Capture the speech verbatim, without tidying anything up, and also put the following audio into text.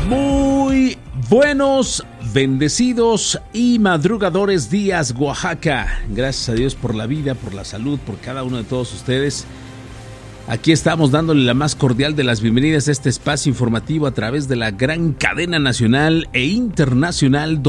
Muy buenos, bendecidos y madrugadores días, Oaxaca. Gracias a Dios por la vida, por la salud, por cada uno de todos ustedes. Aquí estamos dándole la más cordial de las bienvenidas a este espacio informativo a través de la gran cadena nacional e internacional